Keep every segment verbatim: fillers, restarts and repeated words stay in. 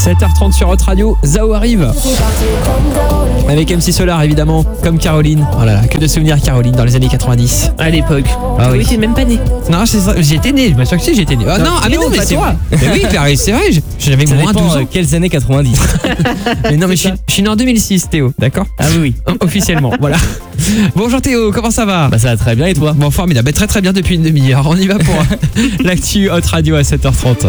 sept heures trente sur Hot Radio, Zao arrive. Avec M C Solar évidemment, comme Caroline. Oh là là, que de souvenirs Caroline dans les années quatre-vingt-dix. À l'époque. Ah oui. Oui, t'es même pas né. Non, c'est ça, j'étais né, je m'assure que si, j'étais né. Ah non, Non, ah mais Théo, non, mais pas c'est toi. vrai. Mais oui, Clarisse, c'est vrai, j'avais Ça moins dépend, douze euh, ans. quelles années quatre-vingt-dix. Mais non, mais je suis, je suis né en deux mille six, Théo, d'accord? Ah oui, oui. Officiellement, voilà. Bonjour Théo, comment ça va? Bah ça va très bien et toi? Bon, formidable, bah, très très bien depuis une demi-heure. On y va pour l'actu Hot Radio à sept heures trente.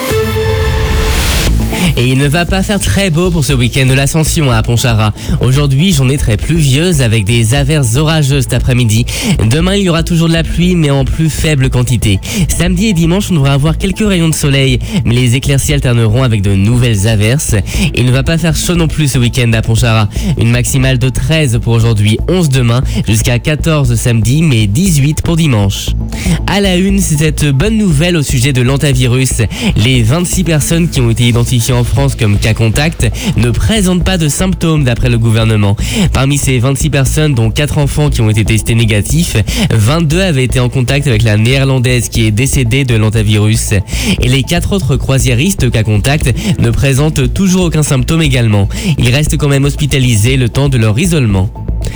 Et il ne va pas faire très beau pour ce week-end de l'Ascension à Pontcharra. Aujourd'hui, journée très pluvieuse avec des averses orageuses cet après-midi. Demain, il y aura toujours de la pluie, mais en plus faible quantité. Samedi et dimanche, on devrait avoir quelques rayons de soleil, mais les éclaircies alterneront avec de nouvelles averses. Il ne va pas faire chaud non plus ce week-end à Pontcharra. Une maximale de treize pour aujourd'hui, onze demain, jusqu'à quatorze samedi, mais dix-huit pour dimanche. À la une, c'est cette bonne nouvelle au sujet de l'antavirus. Les vingt-six personnes qui ont été identifiées en France comme cas contact ne présentent pas de symptômes d'après le gouvernement. Parmi ces vingt-six personnes, dont quatre enfants qui ont été testés négatifs, vingt-deux avaient été en contact avec la néerlandaise qui est décédée de l'antavirus. Et les quatre autres croisiéristes cas contact ne présentent toujours aucun symptôme également. Ils restent quand même hospitalisés le temps de leur isolement.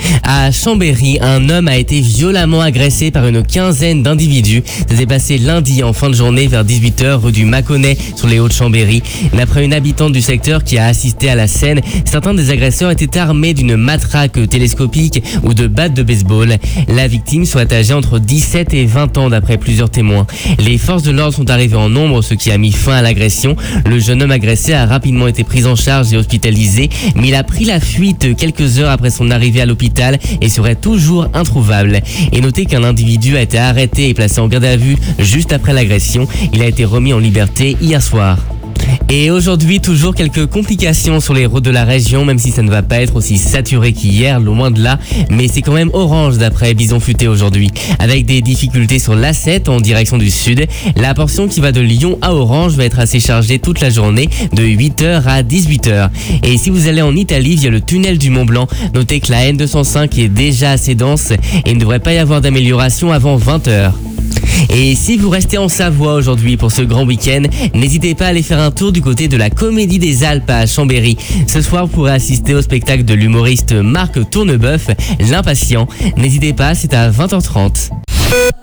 À Chambéry, un homme a été violemment agressé par une quinzaine d'individus. Ça s'est passé lundi en fin de journée vers dix-huit heures rue du Mâconnais sur les Hauts-de-Chambéry. D'après une habitante du secteur qui a assisté à la scène, certains des agresseurs étaient armés d'une matraque télescopique ou de battes de baseball. La victime soit âgée entre dix-sept et vingt ans d'après plusieurs témoins. Les forces de l'ordre sont arrivées en nombre, ce qui a mis fin à l'agression. Le jeune homme agressé a rapidement été pris en charge et hospitalisé, mais il a pris la fuite quelques heures après son arrivée à l'hôpital et serait toujours introuvable. Et notez qu'un individu a été arrêté et placé en garde à vue juste après l'agression. Il a été remis en liberté hier soir. Et aujourd'hui, toujours quelques complications sur les routes de la région, même si ça ne va pas être aussi saturé qu'hier, loin de là. Mais c'est quand même orange d'après Bison Futé aujourd'hui, avec des difficultés sur l'A sept en direction du sud. La portion qui va de Lyon à Orange va être assez chargée toute la journée, de huit heures à dix-huit heures. Et si vous allez en Italie via le tunnel du Mont Blanc, notez que la N deux cent cinq est déjà assez dense et il ne devrait pas y avoir d'amélioration avant vingt heures. Et si vous restez en Savoie aujourd'hui pour ce grand week-end, n'hésitez pas à aller faire un tour du côté de la Comédie des Alpes à Chambéry. Ce soir, vous pourrez assister au spectacle de l'humoriste Marc Tourneboeuf, L'Impatient. N'hésitez pas, c'est à vingt heures trente.